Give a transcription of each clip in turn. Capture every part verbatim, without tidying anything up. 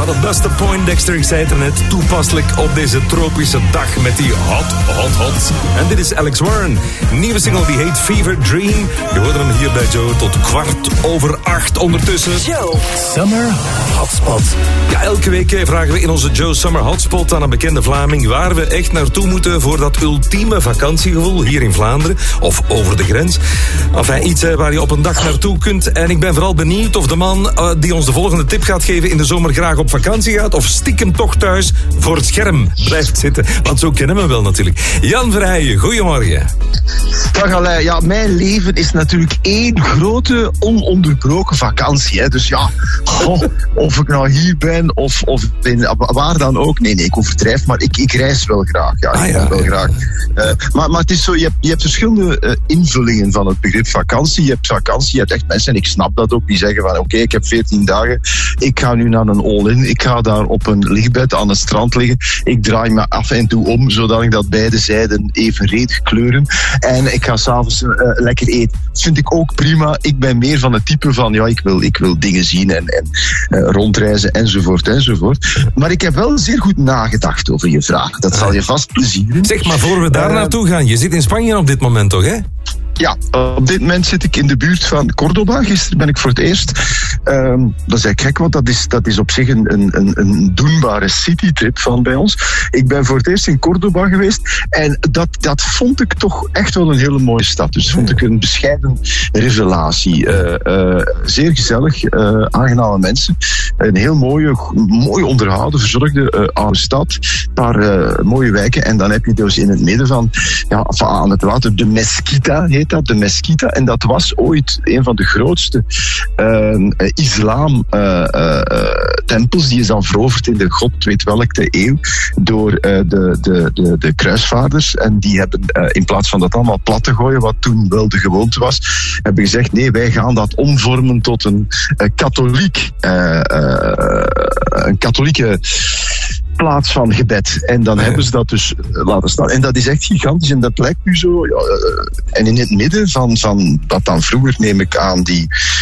hadden Buster Poindexter, ik zei het er net, toepasselijk op deze tropische dag met die hot, hot, hot. En dit is Alex Warren. Nieuwe single die heet Fever Dream. Je hoorde hem hier bij Joe tot kwart over acht ondertussen. Joe Summer Hotspot. Ja, elke week vragen we in onze Joe Summer Hotspot aan een bekende Vlaming waar we echt naartoe moeten voor dat ultieme vakantiegevoel hier in Vlaanderen of over de grens. Enfin, iets waar je op een dag naartoe kunt. En ik ben vooral benieuwd of de man uh, die ons de volgende tip gaat geven in de zomer graag op vakantie gaat of stiekem toch thuis voor het scherm blijft zitten. Want zo kennen we hem wel natuurlijk. Jan Verheijen, goedemorgen. Dag Alain. Ja, mijn leven is natuurlijk één grote ononderbroken vakantie. Hè. Dus ja, goh, of ik nou hier ben of, of in, waar dan ook. Nee, nee, ik overdrijf, maar ik, ik reis wel graag. Ja, ik ah, ja, wel ja. graag. Uh, maar, maar het is zo, je hebt, je hebt verschillende uh, invullingen van het begrip vakantie. Je hebt vakantie, je hebt echt mensen, en ik snap dat ook, die zeggen van oké, okay, ik heb veertien dagen, ik ga nu naar een all-in, ik ga daar op een lichtbed aan het strand liggen, ik draai me af en toe om, zodat ik dat beide zijden evenredig kleuren en ik ga s'avonds uh, lekker eten. Dat vind ik ook prima. Ik ben meer van het type van, ja, ik wil, ik wil dingen zien en, en uh, rondreizen enzovoort enzovoort. Maar ik heb wel zeer goed nagedacht over je vraag. Dat zal je vast plezieren. Zeg, maar voor we daar uh, naartoe gaan, je zit in Spanje op dit moment toch, hè? Ja, op dit moment zit ik in de buurt van Córdoba. Gisteren ben ik voor het eerst. Um, dat is eigenlijk gek, want dat is, dat is op zich een, een, een doenbare citytrip van bij ons. Ik ben voor het eerst in Córdoba geweest en dat, dat vond ik toch echt wel een hele mooie stad. Dus vond ik een bescheiden revelatie. Uh, uh, zeer gezellig, uh, aangename mensen. Een heel mooie, mooi onderhouden, verzorgde uh, oude stad. Een paar uh, mooie wijken. En dan heb je dus in het midden van, ja, van aan het water de Mesquita heet dat, de Mesquita. En dat was ooit een van de grootste uh, islam uh, uh, tempels. Die is dan veroverd in de god weet welke eeuw door uh, de, de, de, de kruisvaarders. En die hebben uh, in plaats van dat allemaal plat te gooien, wat toen wel de gewoonte was, hebben gezegd, nee, wij gaan dat omvormen tot een uh, katholiek uh, uh, een katholieke plaats van gebed. En dan ja. hebben ze dat dus laten staan. En dat is echt gigantisch. En dat lijkt nu zo. Ja, en in het midden van, van wat dan vroeger, neem ik aan, die,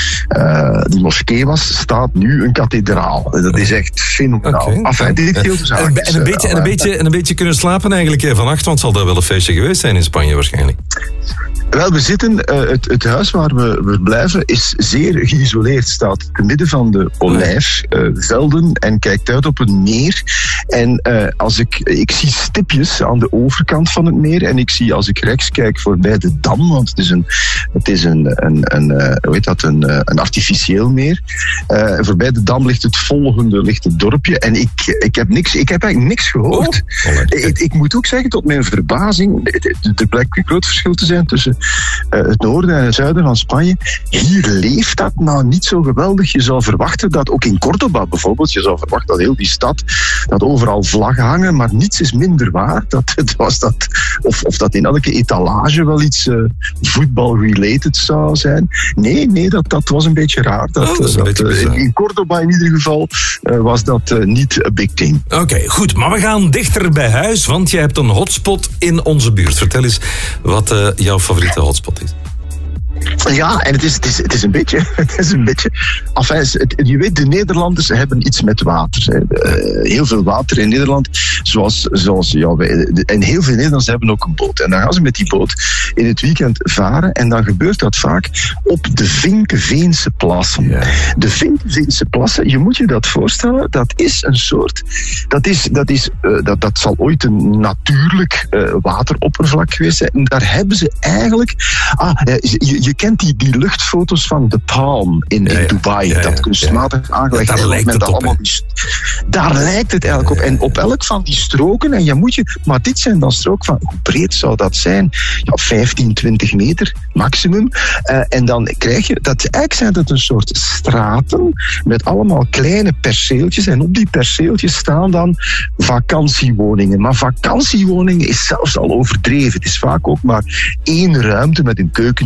uh, die moskee was, staat nu een kathedraal. Dat is echt fenomenaal. Okay. Enfin, dit heel de zaak. En, en, een beetje, en, een beetje, en een beetje kunnen slapen eigenlijk vannacht, want zal dat wel een feestje geweest zijn in Spanje waarschijnlijk. Wel, we zitten, uh, het, het huis waar we, we blijven is zeer geïsoleerd. Staat te midden van de olijfvelden uh, en kijkt uit op een meer. En uh, als ik, ik zie stipjes aan de overkant van het meer en ik zie als ik rechts kijk voorbij de dam, want het is een, het is een, een, een, uh, hoe heet dat, een, uh, een artificieel meer. Uh, voorbij de dam ligt het volgende, ligt het dorpje en ik, ik heb niks, ik heb eigenlijk niks gehoord. Oh, ik, ik moet ook zeggen, tot mijn verbazing, er blijkt een groot verschil te zijn tussen Uh, het noorden en het zuiden van Spanje. Hier leeft dat nou niet zo geweldig. Je zou verwachten dat, ook in Córdoba bijvoorbeeld, je zou verwachten dat heel die stad, dat overal vlaggen hangen, maar niets is minder waar. Dat, het was dat, of, of dat in elke etalage wel iets uh, voetbal-related zou zijn. Nee, nee, dat, dat was een beetje raar. Dat, oh, dat is een dat, beetje uh, in Córdoba in ieder geval uh, was dat uh, niet een big thing. Oké, okay, goed. Maar we gaan dichter bij huis, want je hebt een hotspot in onze buurt. Vertel eens wat uh, jouw favoriete hotspot is. Ja, en het is, het is, het is een beetje... Het is een beetje enfin, het, je weet, de Nederlanders hebben iets met water. Hè. Uh, heel veel water in Nederland. Zoals, zoals ja, wij, en heel veel Nederlanders hebben ook een boot. En dan gaan ze met die boot in het weekend varen. En dan gebeurt dat vaak op de Vinkeveense plassen. Ja. De Vinkeveense plassen, je moet je dat voorstellen, dat is een soort... Dat, is, dat, is, uh, dat, dat zal ooit een natuurlijk uh, wateroppervlak geweest zijn. En daar hebben ze eigenlijk... Ah, je, je kent die, die luchtfoto's van The Palm in, ja, ja. in Dubai. Ja, ja, dat kunstmatig ja. aangelegd. Daar lijkt het op. Die, daar lijkt het eigenlijk op. En op elk van die stroken, en je moet je, maar dit zijn dan stroken van, hoe breed zou dat zijn? Ja, vijftien, twintig meter maximum. Uh, en dan krijg je, dat, eigenlijk zijn dat een soort straten met allemaal kleine perceeltjes. En op die perceeltjes staan dan vakantiewoningen. Maar vakantiewoningen is zelfs al overdreven. Het is vaak ook maar één ruimte met een keukentje en twee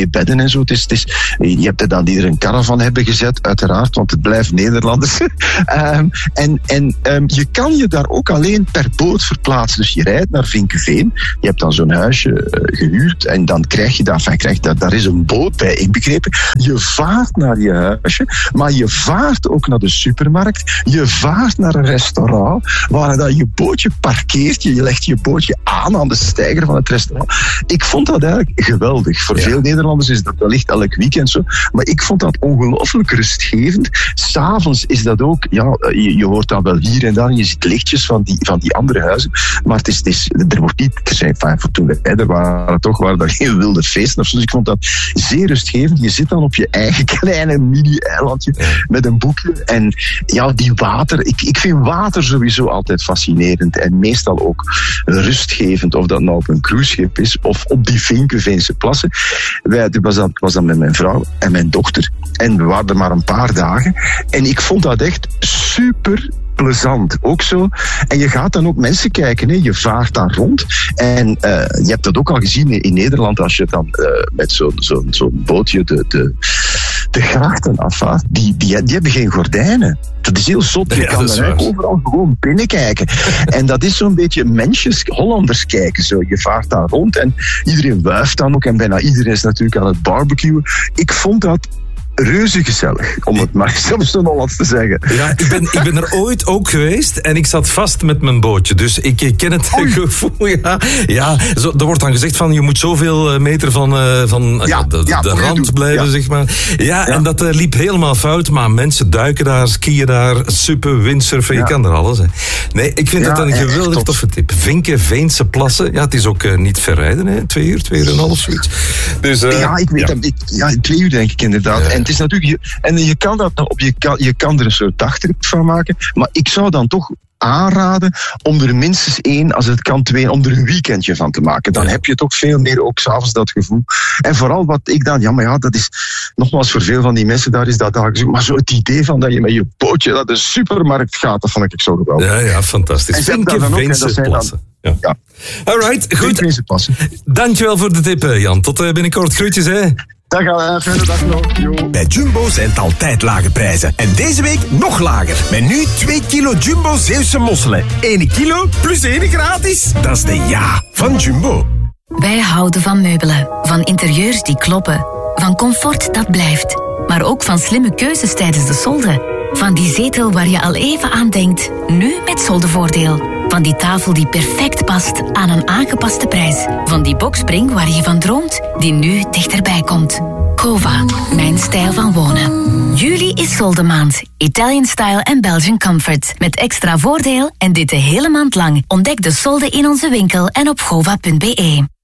bedden en zo. Het is, het is, je hebt er dan die er een caravan hebben gezet, uiteraard, want het blijft Nederlanders. um, en en um, je kan je daar ook alleen per boot verplaatsen. Dus je rijdt naar Vinkeveen, je hebt dan zo'n huisje uh, gehuurd en dan krijg je daar, enfin, krijg, daar, daar is een boot bij inbegrepen. Je vaart naar je huisje, maar je vaart ook naar de supermarkt, je vaart naar een restaurant, waar dan je bootje parkeert, je legt je bootje aan aan de steiger van het restaurant. Ik vond dat eigenlijk geweldig. Voor ja. veel Nederlanders is dat wellicht elk weekend zo, maar ik vond dat ongelooflijk rustgevend. S'avonds is dat ook, ja, je, je hoort dat wel hier en daar, en je ziet lichtjes van die, van die andere huizen, maar het is, het is, er wordt niet, er zijn, enfin, voor toen wij er waren toch, waren er geen wilde feesten of zo, dus ik vond dat zeer rustgevend. Je zit dan op je eigen kleine mini-eilandje met een boekje en ja, die water, ik, ik vind water sowieso altijd fascinerend en meestal ook rustgevend, of dat nou op een cruiseschip is of op die Vinkeveense plassen. Wij, ik was dan, ik was dan met mijn vrouw en mijn dochter en we waren er maar een paar dagen en ik vond dat echt super plezant, ook zo. En je gaat dan ook mensen kijken, hè. Je vaart daar rond en uh, je hebt dat ook al gezien in, in Nederland, als je dan uh, met zo'n zo, zo bootje de, de, de grachten afvaart, die, die, die hebben geen gordijnen. Dat is heel zot, je ja, kan er overal gewoon binnenkijken. En dat is zo'n beetje mensjes, Hollanders kijken zo. Je vaart daar rond en iedereen wuift dan ook en bijna iedereen is natuurlijk aan het barbecuen. Ik vond dat reuze gezellig, om het maar soms zo Hollands te zeggen. Ja, ik ben, ik ben er ooit ook geweest en ik zat vast met mijn bootje. Dus ik, ik ken het Oei. gevoel. Ja, ja zo, er wordt dan gezegd van je moet zoveel meter van, uh, van ja, de, ja, de rand doen. blijven, ja. zeg maar. Ja, ja. en dat uh, liep helemaal fout, maar mensen duiken daar, skiën daar, suppen, windsurfen, ja. je kan er alles. Hè. Nee, ik vind ja, dat een geweldig toffe tip. Vinkeveense plassen, ja, het is ook uh, niet ver rijden, hè. Twee uur, twee uur en een half zoiets. Dus, uh, ja, ik weet ja. dat. Ik, ja, twee uur denk ik inderdaad. Ja. En het is natuurlijk, je, en je kan dat op, je kan, je kan er een soort dagtrip van maken, maar ik zou dan toch aanraden om er minstens één, als het kan twee, om er een weekendje van te maken. Dan heb je toch veel meer ook s'avonds dat gevoel. En vooral wat ik dan, ja maar ja, dat is, nogmaals voor veel van die mensen daar is dat dagelijks, maar zo het idee van dat je met je bootje naar de supermarkt gaat, dat vond ik zo geweldig. Ja, ja, fantastisch. En Vinkeveense plassen. Ja. Ja. Alright, goed. Dankjewel voor de tip, Jan. Tot uh, binnenkort. Groetjes, hè. Dag, uh, fijne dag nog. Yo. Bij Jumbo zijn het altijd lage prijzen. En deze week nog lager. Met nu twee kilo Jumbo Zeeuwse mosselen. één kilo plus één gratis. Dat is de ja van Jumbo. Wij houden van meubelen. Van interieurs die kloppen. Van comfort dat blijft. Maar ook van slimme keuzes tijdens de solde. Van die zetel waar je al even aan denkt. Nu met soldevoordeel. Van die tafel die perfect past aan een aangepaste prijs. Van die boxspring waar je van droomt, die nu dichterbij komt. Cova, mijn stijl van wonen. Juli is soldemaand. Italian style en Belgian comfort. Met extra voordeel en dit de hele maand lang. Ontdek de solden in onze winkel en op gova punt be.